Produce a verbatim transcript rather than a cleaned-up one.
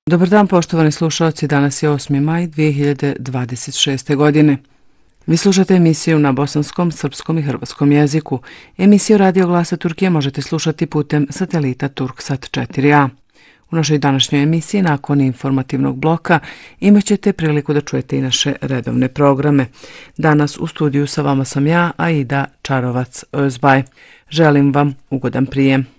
Dobar dan, poštovani slušalci, danas je osmi maj dvije hiljade dvadeset šeste. godine. Vi slušate emisiju na bosanskom, srpskom i hrvatskom jeziku. Emisiju Radio Glasa Turkije možete slušati putem satelita Turksat četiri a. U našoj današnjoj emisiji, nakon informativnog bloka, imat ćete priliku da čujete i naše redovne programe. Danas u studiju sa vama sam ja, Aida Čarovac Özbaj. Želim vam ugodan prijem.